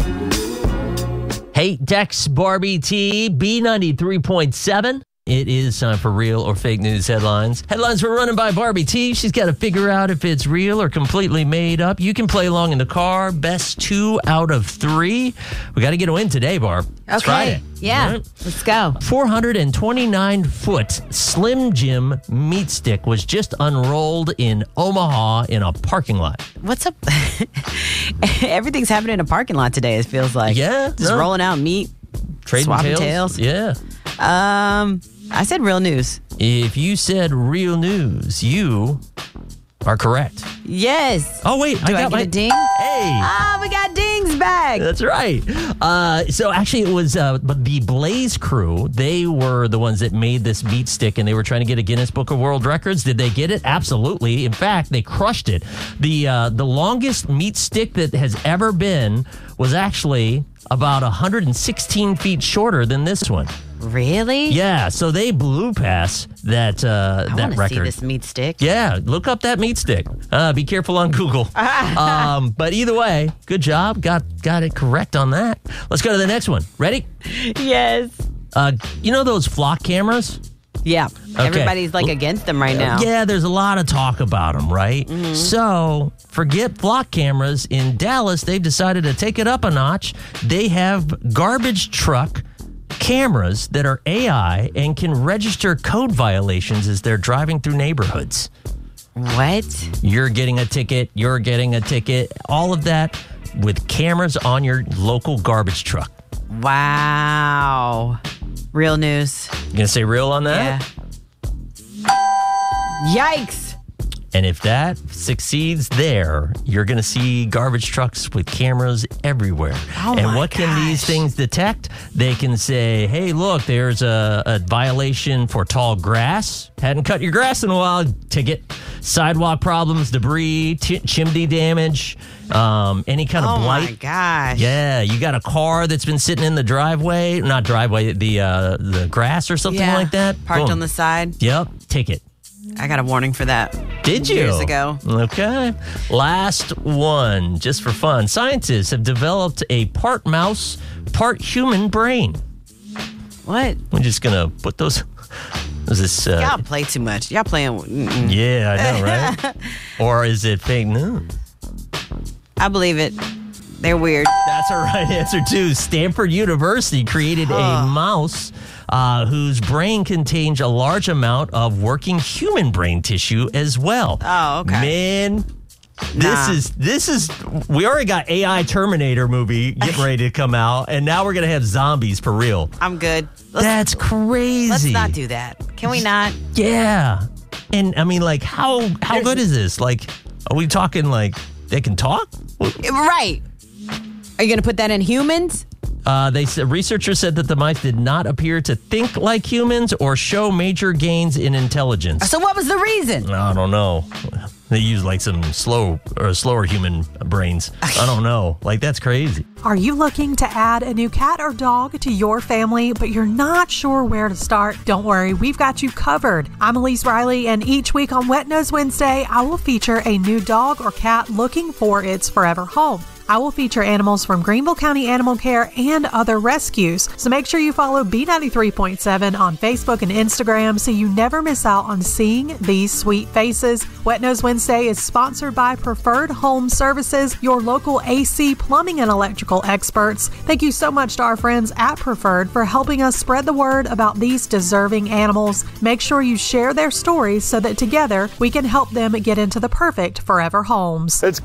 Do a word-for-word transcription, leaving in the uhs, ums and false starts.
Hey, Dex Barbie T, B ninety-three point seven. It is time for real or fake news headlines. Headlines were running by Barbie T. She's got to figure out if it's real or completely made up. You can play along in the car. Best two out of three. We got to get a win today, Barb. Okay. It's Friday. Yeah. Right. Let's go. four hundred twenty-nine foot Slim Jim meat stick was just unrolled in Omaha in a parking lot. What's up? Everything's happening in a parking lot today, it feels like. Yeah. Just no. rolling out meat. Trading swapping tails. tails. Yeah. Um, I said real news. If you said real news, you are correct. Yes. Oh, wait. Do I I, got get my... a ding? Hey. Ah, we got dings back. That's right. Uh, so actually it was uh, the Blaze crew. They were the ones that made this meat stick, and they were trying to get a Guinness Book of World Records. Did they get it? Absolutely. In fact, they crushed it. The, uh, the longest meat stick that has ever been was actually about one hundred sixteen feet shorter than this one. Really? Yeah, so they blew past that uh, I that want to record. see this meat stick. Yeah, look up that meat stick. Uh, be careful on Google. um, but either way, good job. Got got it correct on that. Let's go to the next one. Ready? Yes. Uh, you know those flock cameras? Yeah. Okay. Everybody's like against them right now. Yeah, there's a lot of talk about them, right? Mm-hmm. So forget flock cameras. In Dallas, they've decided to take it up a notch. They have garbage truck cameras that are A I and can register code violations as they're driving through neighborhoods. What? You're getting a ticket. You're getting a ticket. All of that with cameras on your local garbage truck. Wow. Real news. You gonna say real on that? Yeah. Yikes. And if that succeeds there, you're going to see garbage trucks with cameras everywhere. Oh and my what can gosh. these things detect? They can say, hey, look, there's a, a violation for tall grass. Hadn't cut your grass in a while. Ticket. Sidewalk problems, debris, t- chimney damage, um, any kind of Oh blight. my gosh. Yeah, you got a car that's been sitting in the driveway, not driveway, the uh, the grass or something Yeah. like that. Parked Boom. on the side. Yep, ticket. I got a warning for that. Did you? Years ago. Okay. Last one, just for fun. Scientists have developed a part mouse, part human brain. What? We're just going to put those... Is this... Uh, Y'all play too much. Y'all playing... Mm-mm. yeah, I know, right? Or is it fake news? I believe it. They're weird. That's our right answer, too. Stanford University created a mouse uh, whose brain contains a large amount of working human brain tissue as well. Oh, okay. Man, this Nah. is, this is, we already got A I Terminator movie getting ready to come out, and now we're going to have zombies for real. I'm good. Let's, That's crazy. let's not do that. Can we not? Yeah. And, I mean, like, how how There's- good is this? Like, are we talking, like, they can talk? Right. Are you going to put that in humans? Uh, they said researchers said that the mice did not appear to think like humans or show major gains in intelligence. So what was the reason? I don't know. They use like some slow or slower human brains. I don't know. Like, that's crazy. Are you looking to add a new cat or dog to your family, but you're not sure where to start? Don't worry, we've got you covered. I'm Elise Riley, and each week on Wet Nose Wednesday, I will feature a new dog or cat looking for its forever home. I will feature animals from Greenville County Animal Care and other rescues. So make sure you follow B ninety-three point seven on Facebook and Instagram so you never miss out on seeing these sweet faces. Wet Nose Wednesday is sponsored by Preferred Home Services, your local A C, plumbing, and electrical experts. Thank you so much to our friends at Preferred for helping us spread the word about these deserving animals. Make sure you share their stories so that together we can help them get into the perfect forever homes. It's